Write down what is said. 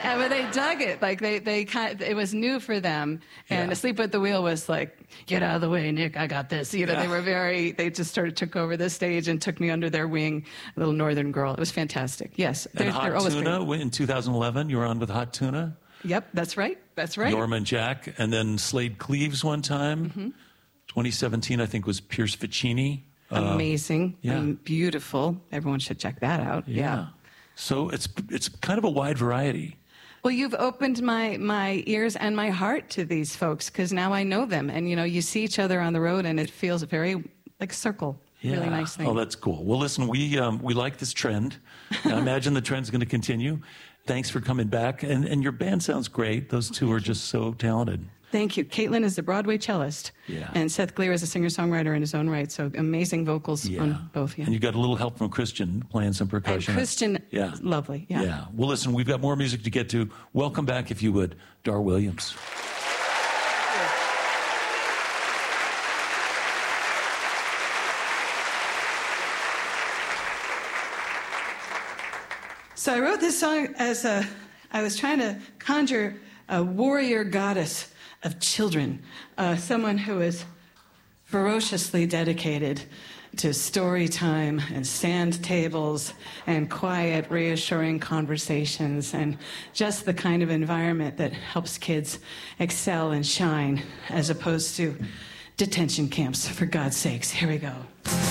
but they dug it. Like it was new for them. And Asleep at the Wheel was like, get out of the way, Nick, I got this. You know, they just took over the stage and took me under their wing, a little northern girl. It was fantastic. Yes. And Hot Tuna, in 2011, you were on with Hot Tuna? Yep, that's right. That's right. Norma and Jack, and then Slade Cleaves one time. Mm-hmm. 2017, I think, was Pierce Ficini. Amazing. And beautiful. Everyone should check that out. Yeah. So it's kind of a wide variety. Well, you've opened my ears and my heart to these folks, because now I know them. And, you know, you see each other on the road, and it feels very like a circle. Yeah. Really nice thing. Oh, that's cool. Well, listen, we like this trend. I imagine the trend's going to continue. Thanks for coming back. And your band sounds great. Those two are just so talented. Thank you. Caitlin is the Broadway cellist. Yeah. And Seth Gleer is a singer-songwriter in his own right. So amazing vocals on both. Yeah. And you got a little help from Christian playing some percussion. And Christian, lovely. Yeah. Well, listen, we've got more music to get to. Welcome back, if you would, Dar Williams. So I wrote this song as I was trying to conjure a warrior goddess of children, someone who is ferociously dedicated to story time and sand tables and quiet, reassuring conversations and just the kind of environment that helps kids excel and shine, as opposed to detention camps, for God's sakes. Here we go.